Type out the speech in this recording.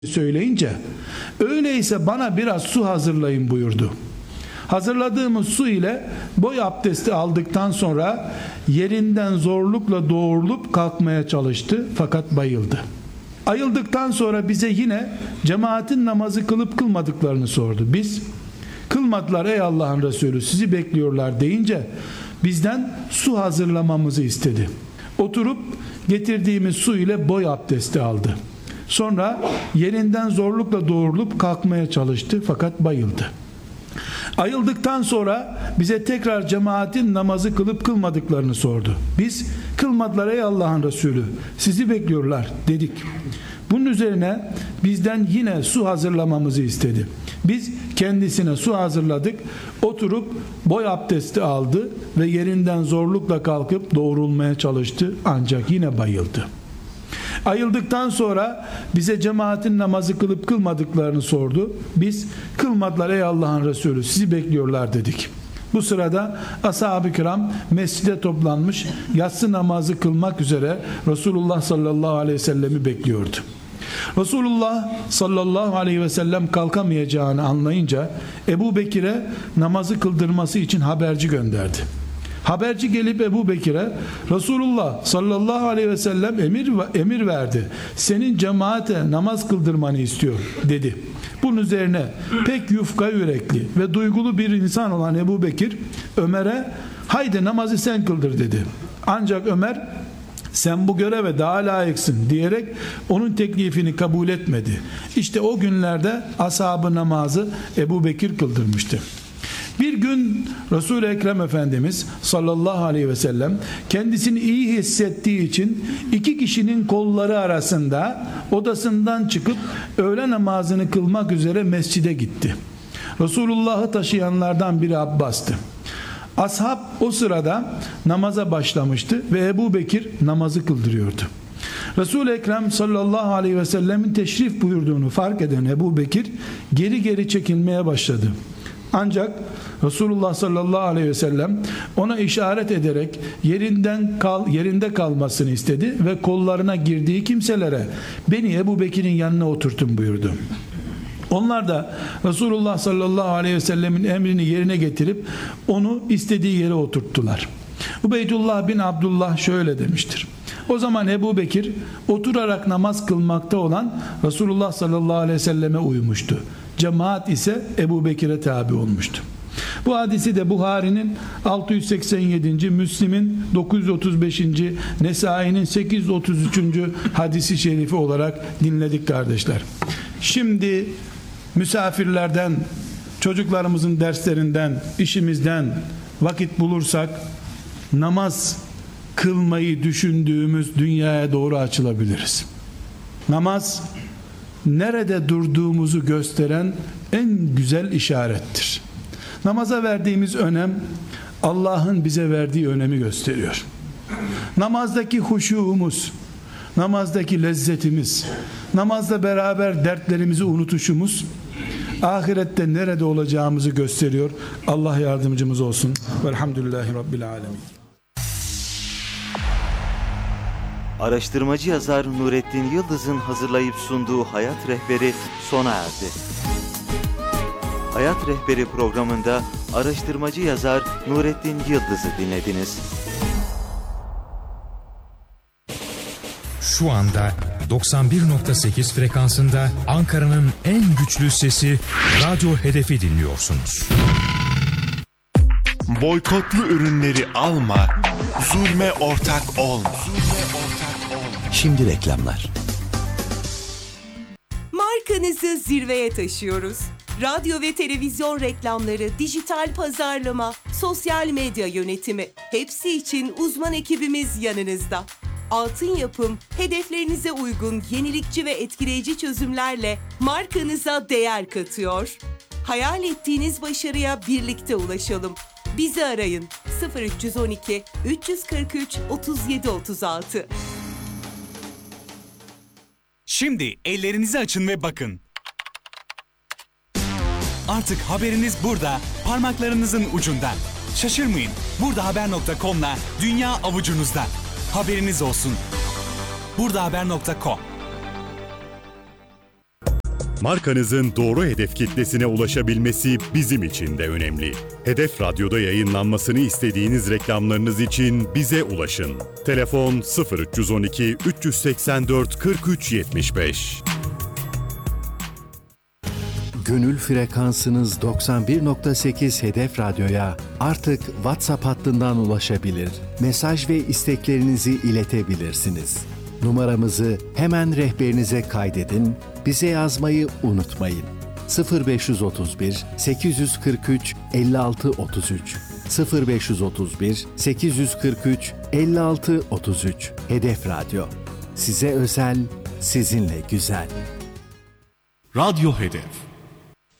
söyleyince öyleyse bana biraz su hazırlayın buyurdu. Hazırladığımız su ile boy abdesti aldıktan sonra yerinden zorlukla doğrulup kalkmaya çalıştı fakat bayıldı. Ayıldıktan sonra bize yine cemaatin namazı kılıp kılmadıklarını sordu. Biz kılmadılar ey Allah'ın Resulü sizi bekliyorlar deyince bizden su hazırlamamızı istedi. Oturup getirdiğimiz su ile boy abdesti aldı. Sonra yerinden zorlukla doğrulup kalkmaya çalıştı fakat bayıldı. Ayıldıktan sonra bize tekrar cemaatin namazı kılıp kılmadıklarını sordu. Biz kılmadılar ey Allah'ın Resulü sizi bekliyorlar dedik. Bunun üzerine bizden yine su hazırlamamızı istedi. Biz kendisine su hazırladık. Oturup boy abdesti aldı ve yerinden zorlukla kalkıp doğrulmaya çalıştı ancak yine bayıldı. Ayıldıktan sonra bize cemaatin namazı kılıp kılmadıklarını sordu. Biz kılmadılar ey Allah'ın Resulü sizi bekliyorlar dedik. Bu sırada ashab-ı kiram mescide toplanmış yatsı namazı kılmak üzere Resulullah sallallahu aleyhi ve sellemi bekliyordu. Resulullah sallallahu aleyhi ve sellem kalkamayacağını anlayınca Ebu Bekir'e namazı kıldırması için haberci gönderdi. Haberci gelip Ebu Bekir'e Resulullah sallallahu aleyhi ve sellem emir verdi. Senin cemaate namaz kıldırmanı istiyor dedi. Bunun üzerine pek yufka yürekli ve duygulu bir insan olan Ebu Bekir Ömer'e haydi namazı sen kıldır dedi. Ancak Ömer sen bu göreve daha layıksın diyerek onun teklifini kabul etmedi. İşte o günlerde ashab-ı namazı Ebu Bekir kıldırmıştı. Bir gün Resul-i Ekrem Efendimiz sallallahu aleyhi ve sellem kendisini iyi hissettiği için iki kişinin kolları arasında odasından çıkıp öğle namazını kılmak üzere mescide gitti. Resulullah'ı taşıyanlardan biri Abbas'tı. Ashab o sırada namaza başlamıştı ve Ebu Bekir namazı kıldırıyordu. Resul-i Ekrem sallallahu aleyhi ve sellemin teşrif buyurduğunu fark eden Ebu Bekir geri geri çekilmeye başladı. Ancak Resulullah sallallahu aleyhi ve sellem ona işaret ederek yerinde kalmasını istedi ve kollarına girdiği kimselere beni Ebu Bekir'in yanına oturtun buyurdu. Onlar da Resulullah sallallahu aleyhi ve sellemin emrini yerine getirip onu istediği yere oturttular. Ubeydullah bin Abdullah şöyle demiştir. O zaman Ebu Bekir oturarak namaz kılmakta olan Resulullah sallallahu aleyhi ve selleme uymuştu. Cemaat ise Ebu Bekir'e tabi olmuştu. Bu hadisi de Buhari'nin 687. Müslim'in 935. Nesai'nin 833. hadisi şerifi olarak dinledik kardeşler. Şimdi misafirlerden, çocuklarımızın derslerinden, işimizden vakit bulursak namaz kılmayı düşündüğümüz dünyaya doğru açılabiliriz. Namaz nerede durduğumuzu gösteren en güzel işarettir. Namaza verdiğimiz önem Allah'ın bize verdiği önemi gösteriyor. Namazdaki huşuğumuz, namazdaki lezzetimiz, namazla beraber dertlerimizi unutuşumuz ahirette nerede olacağımızı gösteriyor. Allah yardımcımız olsun. Velhamdülillahi Rabbil alemin. Araştırmacı yazar Nurettin Yıldız'ın hazırlayıp sunduğu Hayat Rehberi sona erdi. Hayat Rehberi programında araştırmacı yazar Nurettin Yıldız'ı dinlediniz. Şu anda 91.8 frekansında Ankara'nın en güçlü sesi Radyo Hedef'i dinliyorsunuz. Boykotlu ürünleri alma, zulme ortak olma. Şimdi reklamlar. Markanızı zirveye taşıyoruz. Radyo ve televizyon reklamları, dijital pazarlama, sosyal medya yönetimi hepsi için uzman ekibimiz yanınızda. Altın Yapım, hedeflerinize uygun yenilikçi ve etkileyici çözümlerle markanıza değer katıyor. Hayal ettiğiniz başarıya birlikte ulaşalım. Bizi arayın 0312 343 3736. Şimdi ellerinizi açın ve bakın. Artık haberiniz burada, parmaklarınızın ucunda. Şaşırmayın, buradahaber.com'la dünya avucunuzda. Haberiniz olsun. buradahaber.com Markanızın doğru hedef kitlesine ulaşabilmesi bizim için de önemli. Hedef Radyo'da yayınlanmasını istediğiniz reklamlarınız için bize ulaşın. Telefon 0312 384 43 75. Gönül frekansınız 91.8 Hedef Radyo'ya artık WhatsApp hattından ulaşabilir, mesaj ve isteklerinizi iletebilirsiniz. Numaramızı hemen rehberinize kaydedin, bize yazmayı unutmayın. 0531 843 56 33 0531 843 56 33 Hedef Radyo. Size özel, sizinle güzel. Radyo Hedef